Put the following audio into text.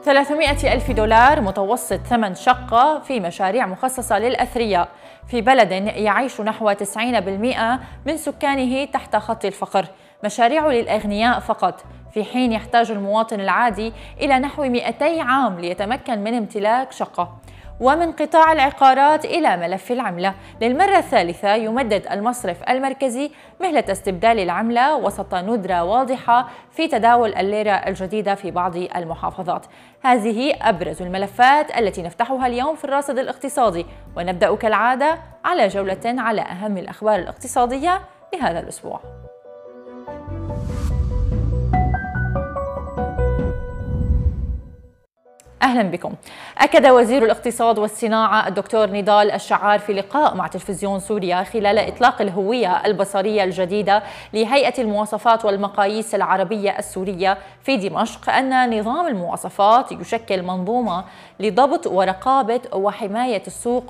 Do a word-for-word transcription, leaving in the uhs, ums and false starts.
ثلاثمائة ألف دولار متوسط ثمن شقة في مشاريع مخصصة للأثرياء في بلد يعيش نحو تسعين بالمئة من سكانه تحت خط الفقر. مشاريع للأغنياء فقط، في حين يحتاج المواطن العادي إلى نحو مئتي عام ليتمكن من امتلاك شقة. ومن قطاع العقارات إلى ملف العملة، للمرة الثالثة يمدد المصرف المركزي مهلة استبدال العملة وسط ندرة واضحة في تداول الليرة الجديدة في بعض المحافظات. هذه أبرز الملفات التي نفتحها اليوم في الراصد الاقتصادي، ونبدأ كالعادة على جولة على أهم الأخبار الاقتصادية لهذا الأسبوع. أهلا بكم. أكد وزير الاقتصاد والصناعة الدكتور نضال الشعار في لقاء مع تلفزيون سوريا خلال إطلاق الهوية البصرية الجديدة لهيئة المواصفات والمقاييس العربية السورية في دمشق أن نظام المواصفات يشكل منظومة لضبط ورقابة وحماية السوق